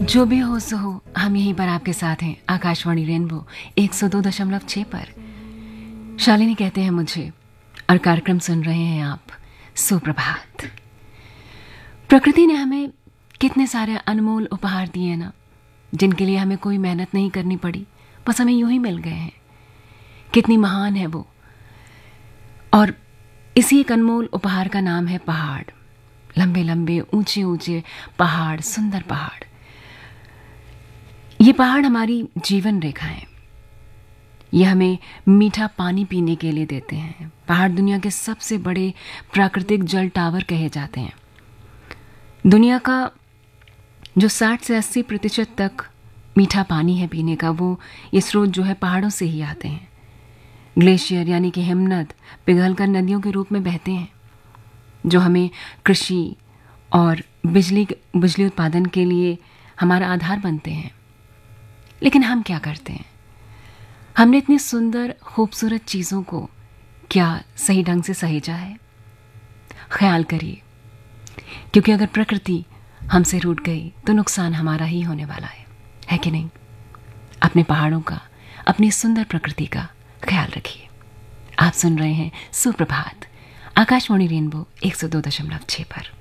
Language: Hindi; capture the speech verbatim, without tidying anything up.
जो भी हो सो हो, हम यहीं पर आपके साथ हैं। आकाशवाणी रेनबो एक सौ दो दशमलव छह पर। शालिनी कहते हैं मुझे, और कार्यक्रम सुन रहे हैं आप। सुप्रभात। प्रकृति ने हमें कितने सारे अनमोल उपहार दिए ना, जिनके लिए हमें कोई मेहनत नहीं करनी पड़ी, बस हमें यूं ही मिल गए हैं। कितनी महान है वो। और इसी एक अनमोल उपहार का नाम है पहाड़। लंबे लंबे ऊंचे ऊंचे पहाड़, सुंदर पहाड़। ये पहाड़ हमारी जीवन रेखा है। ये हमें मीठा पानी पीने के लिए देते हैं। पहाड़ दुनिया के सबसे बड़े प्राकृतिक जल टावर कहे जाते हैं। दुनिया का जो साठ से अस्सी प्रतिशत तक मीठा पानी है पीने का, वो ये स्रोत जो है पहाड़ों से ही आते हैं। ग्लेशियर यानी कि हिमनद पिघलकर नदियों के रूप में बहते हैं, जो हमें कृषि और बिजली बिजली उत्पादन के लिए हमारा आधार बनते हैं। लेकिन हम क्या करते हैं? हमने इतनी सुंदर खूबसूरत चीज़ों को क्या सही ढंग से सहेजा है? ख्याल करिए, क्योंकि अगर प्रकृति हमसे रूठ गई तो नुकसान हमारा ही होने वाला है, है कि नहीं? अपने पहाड़ों का, अपनी सुंदर प्रकृति का ख्याल रखिए। आप सुन रहे हैं सुप्रभात, आकाशवाणी रेनबो एक सौ दो दशमलव छह पर।